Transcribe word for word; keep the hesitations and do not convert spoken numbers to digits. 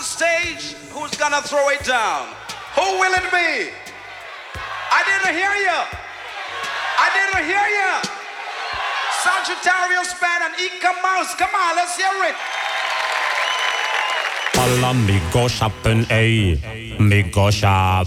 stage, who's gonna throw it down? Who will it be? I didn't hear you. I didn't hear you. Sagittarius Band and Ika Mouse. Come on, let's hear it. Alla mi go shoppen, ey. Mi go shop.